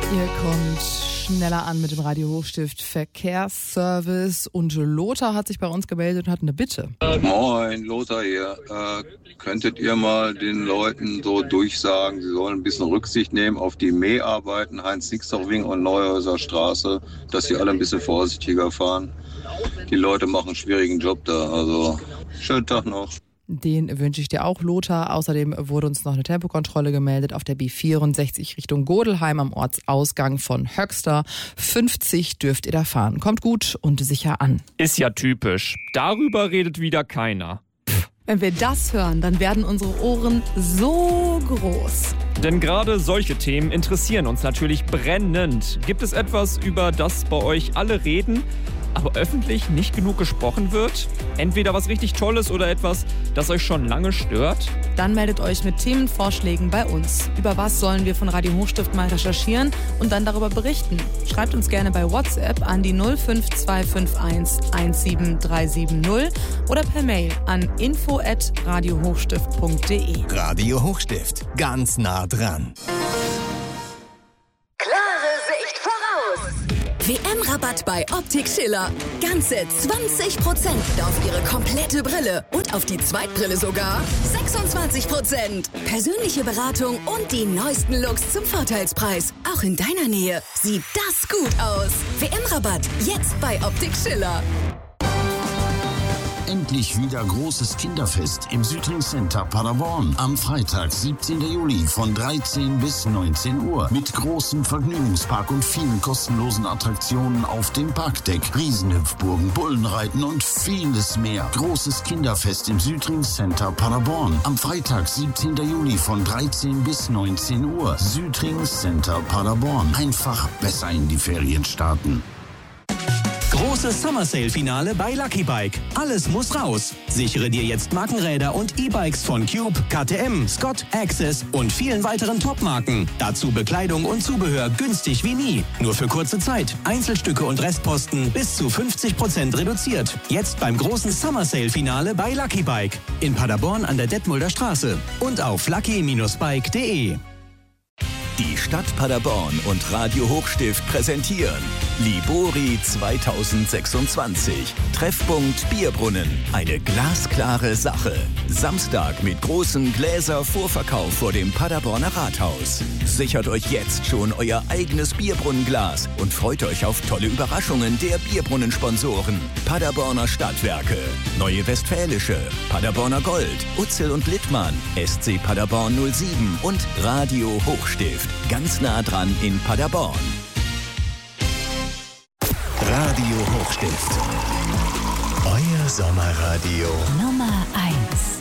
Ihr kommt schneller an mit dem Radio Hochstift Verkehrsservice und Lothar hat sich bei uns gemeldet und hat eine Bitte. Moin, Lothar hier. Könntet ihr mal den Leuten so durchsagen, sie sollen ein bisschen Rücksicht nehmen auf die Mäharbeiten Heinz-Nixdorf-Wing und Neuhäuser Straße, dass sie alle ein bisschen vorsichtiger fahren. Die Leute machen einen schwierigen Job da, also schönen Tag noch. Den wünsche ich dir auch, Lothar. Außerdem wurde uns noch eine Tempokontrolle gemeldet auf der B64 Richtung Godelheim am Ortsausgang von Höxter. 50 dürft ihr da fahren. Kommt gut und sicher an. Ist ja typisch. Darüber redet wieder keiner. Wenn wir das hören, dann werden unsere Ohren so groß. Denn gerade solche Themen interessieren uns natürlich brennend. Gibt es etwas, über das bei euch alle reden, aber öffentlich nicht genug gesprochen wird? Entweder was richtig Tolles oder etwas, das euch schon lange stört? Dann meldet euch mit Themenvorschlägen bei uns. Über was sollen wir von Radio Hochstift mal recherchieren und dann darüber berichten? Schreibt uns gerne bei WhatsApp an die 05251 17370 oder per Mail an info@radiohochstift.de. Radio Hochstift, ganz nah dran. WM-Rabatt bei Optik Schiller. Ganze 20% auf Ihre komplette Brille und auf die Zweitbrille sogar 26%. Persönliche Beratung und die neuesten Looks zum Vorteilspreis. Auch in deiner Nähe sieht das gut aus. WM-Rabatt jetzt bei Optik Schiller. Endlich wieder großes Kinderfest im Südring Center Paderborn. Am Freitag, 17. Juli von 13 bis 19 Uhr. Mit großem Vergnügungspark und vielen kostenlosen Attraktionen auf dem Parkdeck. Riesenhüpfburgen, Bullenreiten und vieles mehr. Großes Kinderfest im Südring Center Paderborn. Am Freitag, 17. Juli von 13 bis 19 Uhr. Südring Center Paderborn. Einfach besser in die Ferien starten. Großes Summer Sale Finale bei Lucky Bike. Alles muss raus. Sichere dir jetzt Markenräder und E-Bikes von Cube, KTM, Scott, Access und vielen weiteren Top-Marken. Dazu Bekleidung und Zubehör günstig wie nie. Nur für kurze Zeit. Einzelstücke und Restposten bis zu 50% reduziert. Jetzt beim großen Summer Sale Finale bei Lucky Bike. In Paderborn an der Detmolder Straße. Und auf lucky-bike.de. Die Stadt Paderborn und Radio Hochstift präsentieren Libori 2026. Treffpunkt Bierbrunnen. Eine glasklare Sache. Samstag mit großem Gläser-Vorverkauf vor dem Paderborner Rathaus. Sichert euch jetzt schon euer eigenes Bierbrunnenglas und freut euch auf tolle Überraschungen der Bierbrunnensponsoren. Paderborner Stadtwerke, Neue Westfälische, Paderborner Gold, Utzel und Littmann, SC Paderborn 07 und Radio Hochstift. Ganz nah dran in Paderborn. Radio Hochstift. Euer Sommerradio Nummer 1.